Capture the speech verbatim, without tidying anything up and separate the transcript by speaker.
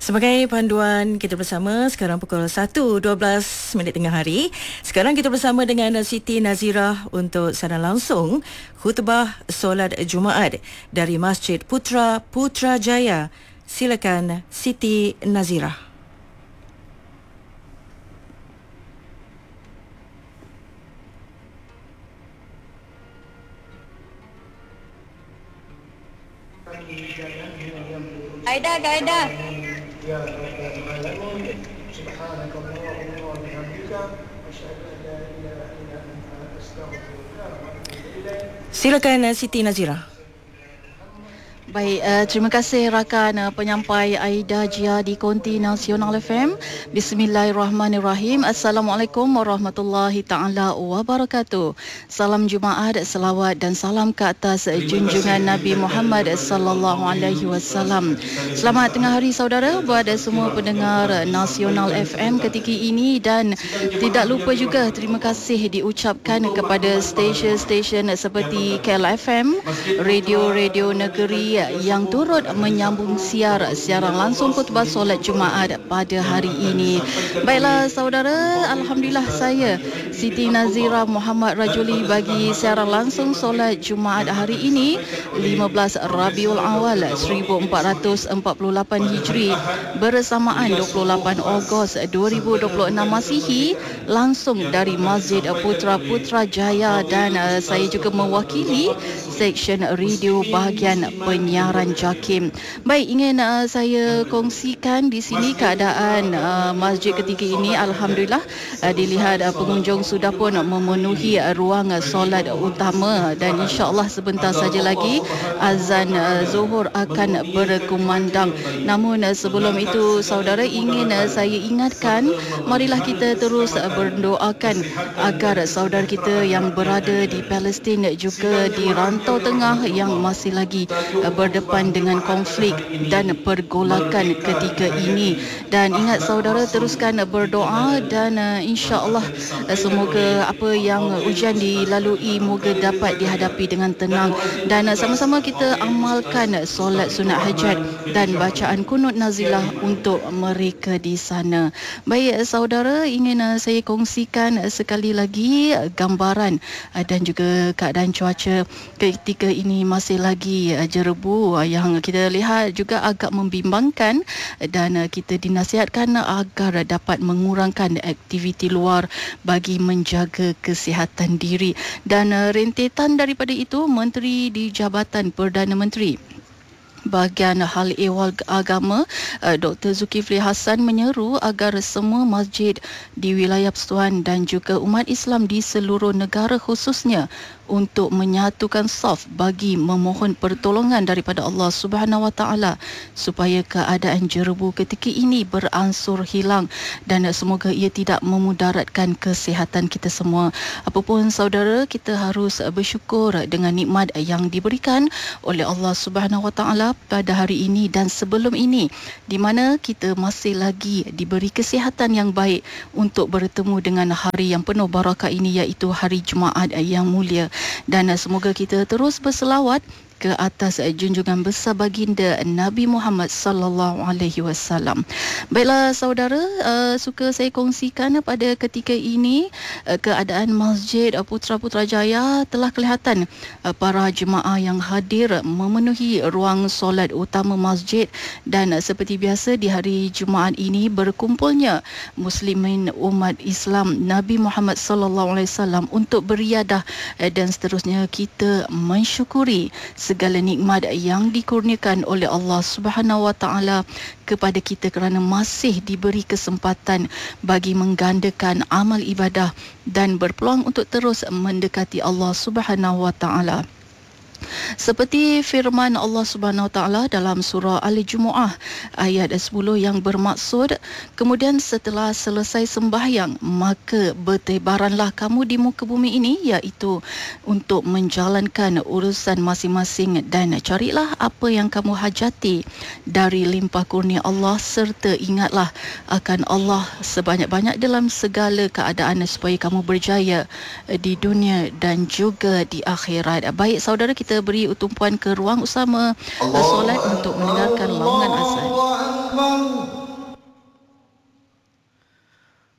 Speaker 1: Sebagai panduan kita bersama sekarang pukul satu dua belas minit tengah hari. Sekarang kita bersama dengan Siti Nazirah untuk siaran langsung khutbah solat Jumaat dari Masjid Putra Putrajaya. Silakan Siti Nazirah.
Speaker 2: Aida, Aida.
Speaker 3: يا رب العالمين سبحانك اللهم وبحمدك أشهد أن لا إله إلا أنت أستغفرك وأتوب إليك.
Speaker 1: Silakan Siti Nazirah.
Speaker 2: Baik, uh, terima kasih rakan uh, penyampai Aida Jia di Konti Nasional F M. Bismillahirrahmanirrahim. Assalamualaikum warahmatullahi taala wabarakatuh. Salam Jumaat, selawat dan salam ke atas junjungan Nabi Muhammad sallallahu alaihi wasallam. Selamat tengah hari saudara buat semua pendengar Nasional F M ketika ini, dan tidak lupa juga terima kasih diucapkan kepada stesen-stesen seperti K L F M, Radio-Radio Negeri yang turut menyambung siar siaran langsung khutbah solat Jumaat pada hari ini. Baiklah saudara, alhamdulillah saya Siti Nazirah Muhammad Rajuli bagi siaran langsung solat Jumaat hari ini lima belas Rabiul Awal seribu empat ratus empat puluh lapan Hijri bersamaan dua puluh lapan Ogos dua ribu dua puluh enam Masihi, langsung dari Masjid Putra Putrajaya, dan uh, saya juga mewakili Seksyen Radio bahagian penyiaran JAKIM. Baik, ingin uh, saya kongsikan di sini keadaan uh, masjid ketika ini. Alhamdulillah uh, dilihat uh, pengunjung sudah pun memenuhi uh, ruang uh, solat utama, dan insya-Allah sebentar saja lagi azan uh, Zuhur akan berkumandang. Namun uh, sebelum itu saudara, ingin uh, saya ingatkan, marilah kita terus uh, berdoakan agar saudara kita yang berada di Palestin juga di rantau tengah yang masih lagi uh, berdepan dengan konflik dan pergolakan ketika ini. Dan ingat saudara, teruskan uh, berdoa, dan uh, insya-Allah uh, semoga apa yang uh, ujian dilalui moga dapat dihadapi dengan tenang, dan uh, sama-sama kita amalkan uh, solat sunat hajat dan bacaan kunut nazilah untuk mereka di sana. Baik uh, saudara, ingin uh, saya kongsikan uh, sekali lagi uh, gambaran uh, dan juga keadaan cuaca ketika ini masih lagi uh, jerebu, uh, yang kita lihat juga agak membimbangkan, dan uh, kita dinasihatkan agar dapat mengurangkan aktiviti luar bagi menjaga kesihatan diri. Dan uh, rentetan daripada itu, Menteri di Jabatan Perdana Menteri Bahagian Hal Ehwal Agama Doktor Zulkifli Hasan menyeru agar semua masjid di wilayah Persekutuan dan juga umat Islam di seluruh negara khususnya untuk menyatukan saf bagi memohon pertolongan daripada Allah Subhanahu Wa Taala supaya keadaan jerebu ketika ini beransur hilang, dan semoga ia tidak memudaratkan kesihatan kita semua. Apapun saudara, kita harus bersyukur dengan nikmat yang diberikan oleh Allah Subhanahu Wa Taala pada hari ini dan sebelum ini, di mana kita masih lagi diberi kesihatan yang baik untuk bertemu dengan hari yang penuh barakah ini, iaitu hari Jumaat yang mulia. Dan semoga kita terus berselawat ke atas junjungan besar baginda Nabi Muhammad sallallahu alaihi wasallam. Baiklah saudara, uh, suka saya kongsikan pada ketika ini uh, keadaan Masjid Putra Putrajaya. Telah kelihatan uh, para jemaah yang hadir memenuhi ruang solat utama masjid, dan uh, seperti biasa di hari Jumaat ini berkumpulnya muslimin umat Islam Nabi Muhammad sallallahu alaihi wasallam untuk beriadah, uh, dan seterusnya kita mensyukuri segala nikmat yang dikurniakan oleh Allah Subhanahu Wa Taala kepada kita kerana masih diberi kesempatan bagi menggandakan amal ibadah dan berpeluang untuk terus mendekati Allah Subhanahu Wa Taala. Seperti firman Allah Subhanahu Wa Taala dalam surah Al-Jumu'ah ayat sepuluh yang bermaksud, kemudian setelah selesai sembahyang maka bertebaranlah kamu di muka bumi ini, iaitu untuk menjalankan urusan masing-masing, dan carilah apa yang kamu hajati dari limpah kurnia Allah, serta ingatlah akan Allah sebanyak-banyak dalam segala keadaan supaya kamu berjaya di dunia dan juga di akhirat. Baik saudara, kita beri tumpuan ke ruang utama solat untuk mendengarkan laungan azan.